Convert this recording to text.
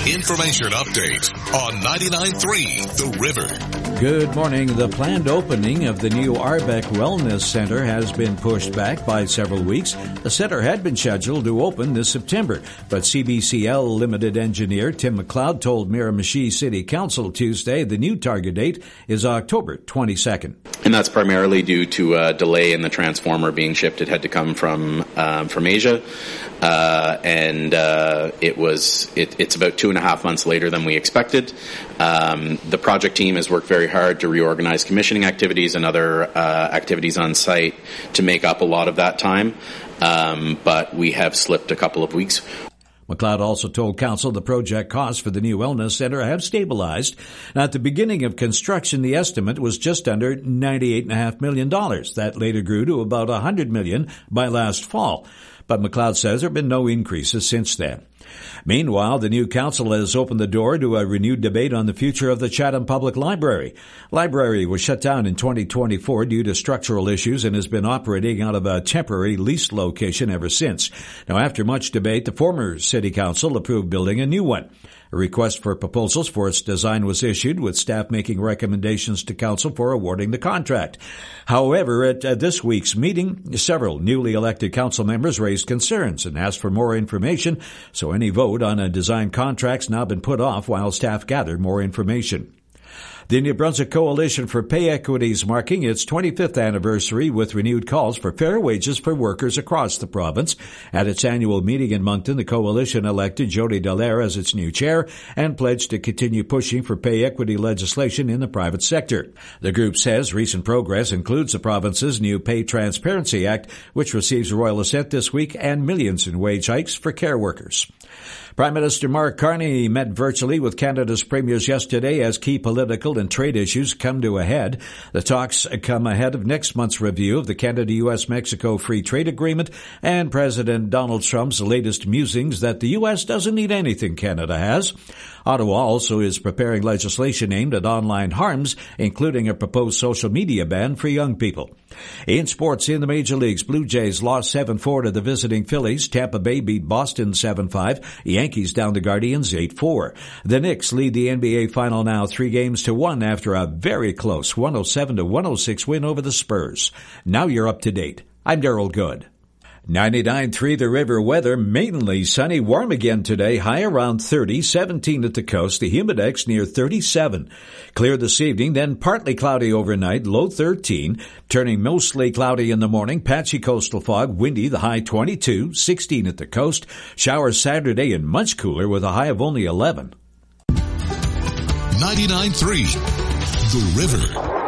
Information update on 99.3 The River. Good morning. The planned opening of the new Arbec Wellness Center has been pushed back by several weeks. The center had been scheduled to open this September, but CBCL Limited engineer Tim McLeod told Miramichi City Council Tuesday the new target date is October 22nd. And that's primarily due to a delay in the transformer being shipped. It had to come from Asia, and it's about 2.5 months later than we expected. The project team has worked very hard to reorganize commissioning activities and other activities on site to make up a lot of that time, but we have slipped a couple of weeks. McLeod also told Council the project costs for the new wellness center have stabilized. At the beginning of construction, the estimate was just under $98.5 million. That later grew to about $100 million by last fall. But McLeod says there have been no increases since then. Meanwhile, the new council has opened the door to a renewed debate on the future of the Chatham Public Library. Library was shut down in 2024 due to structural issues and has been operating out of a temporary leased location ever since. Now, after much debate, the former city council approved building a new one. A request for proposals for its design was issued, with staff making recommendations to council for awarding the contract. However, at this week's meeting, several newly elected council members raised concerns and asked for more information, so any vote on a design contract's now been put off while staff gather more information. The New Brunswick Coalition for Pay Equity is marking its 25th anniversary with renewed calls for fair wages for workers across the province. At its annual meeting in Moncton, the coalition elected Jody Dallaire as its new chair and pledged to continue pushing for pay equity legislation in the private sector. The group says recent progress includes the province's new Pay Transparency Act, which receives royal assent this week, and millions in wage hikes for care workers. Prime Minister Mark Carney met virtually with Canada's premiers yesterday as key political and trade issues come to a head. The talks come ahead of next month's review of the Canada-U.S.-Mexico Free Trade Agreement and President Donald Trump's latest musings that the U.S. doesn't need anything Canada has. Ottawa also is preparing legislation aimed at online harms, including a proposed social media ban for young people. In sports, in the major leagues, Blue Jays lost 7-4 to the visiting Phillies. Tampa Bay beat Boston 7-5. Yankees down the Guardians 8-4. The Knicks lead the NBA final now 3-1 after a very close 107-106 win over the Spurs. Now you're up to date. I'm Daryl Good. 99.3 The River weather, mainly sunny, warm again today, high around 30, 17 at the coast, the humidex near 37. Clear this evening, then partly cloudy overnight, low 13, turning mostly cloudy in the morning, patchy coastal fog, windy, the high 22, 16 at the coast, showers Saturday and much cooler with a high of only 11. 99.3 The River.